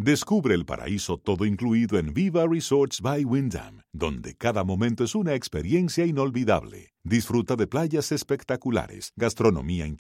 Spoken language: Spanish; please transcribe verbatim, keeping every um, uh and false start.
Descubre el paraíso todo incluido en Viva Resorts by Wyndham, donde cada momento es una experiencia inolvidable. Disfruta de playas espectaculares, gastronomía internacional,